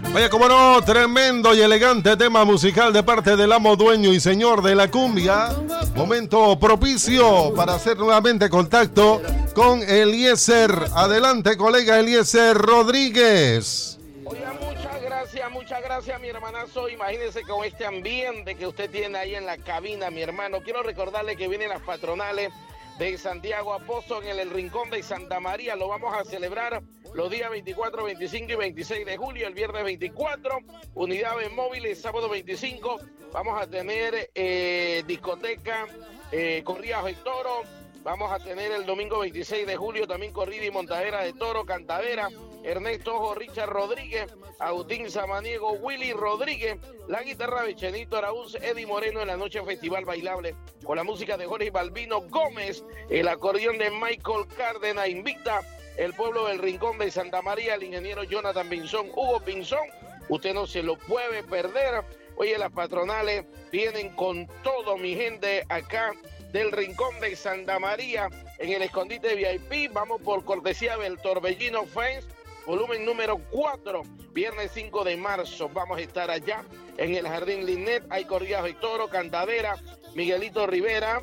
Oye, como no, tremendo y elegante tema musical de parte del amo, dueño y señor de la cumbia. Momento propicio para hacer nuevamente contacto con Eliezer. Adelante, colega Eliezer Rodríguez. Oiga, muchas gracias, mi hermanazo. Imagínense con este ambiente que usted tiene ahí en la cabina, mi hermano. Quiero recordarle que vienen las patronales de Santiago Apóstol en el Rincón de Santa María. Lo vamos a celebrar los días 24, 25 y 26 de julio. El viernes 24, unidades móviles. Sábado 25, vamos a tener discoteca, corridas de toro. Vamos a tener el domingo 26 de julio también corrida y montadera de toro, cantadera. Ernesto Ojo, Richard Rodríguez, Agustín Samaniego, Willy Rodríguez, la guitarra de Chenito Araúz, Eddie Moreno en la noche festival bailable con la música de Jorge Balbino Gómez, el acordeón de Michael Cárdenas. Invita el pueblo del Rincón de Santa María, el ingeniero Jonathan Pinzón, Hugo Pinzón. Usted no se lo puede perder. Oye, las patronales vienen con todo, mi gente, acá del Rincón de Santa María en el escondite VIP. Vamos por cortesía del Torbellino Fence, volumen número 4, viernes 5 de marzo. Vamos a estar allá en el Jardín Linet. Hay corridas de toro, cantadera, Miguelito Rivera,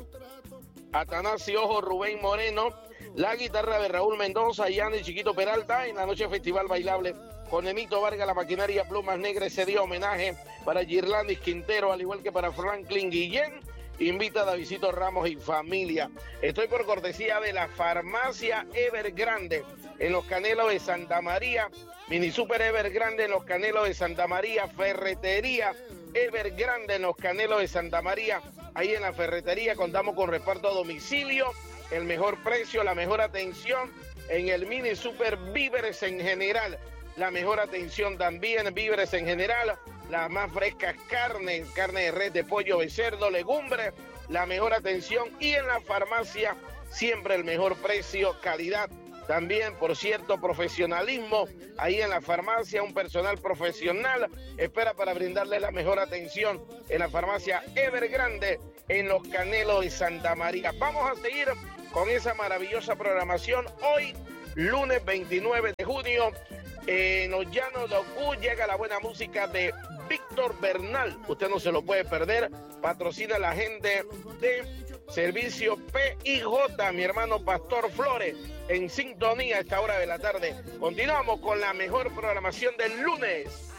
Atanasio Ojo, Rubén Moreno, la guitarra de Raúl Mendoza, Yanni Chiquito Peralta en la noche festival bailable con Emito Vargas, la maquinaria Plumas Negras. Se dio homenaje para Girlandis Quintero, al igual que para Franklin Guillén. Invita a Davidito Ramos y familia. Estoy por cortesía de la farmacia Evergrande en los Canelos de Santa María, Mini Super Evergrande en los Canelos de Santa María, Ferretería Evergrande en los Canelos de Santa María. Ahí en la ferretería contamos con reparto a domicilio, el mejor precio, la mejor atención en el Mini Super Víveres en general. La mejor atención también, víveres en general, las más frescas carne de res, de pollo, de cerdo, legumbres, la mejor atención. Y en la farmacia siempre el mejor precio, calidad. También, por cierto, profesionalismo. Ahí en la farmacia un personal profesional espera para brindarle la mejor atención en la farmacia Evergrande en los Canelos de Santa María. Vamos a seguir con esa maravillosa programación. Hoy, lunes 29 de junio, en los Llanos de Ocú llega la buena música de Víctor Bernal. Usted no se lo puede perder. Patrocina la gente de Servicio PIJ, mi hermano Pastor Flores, en sintonía a esta hora de la tarde. Continuamos con la mejor programación del lunes.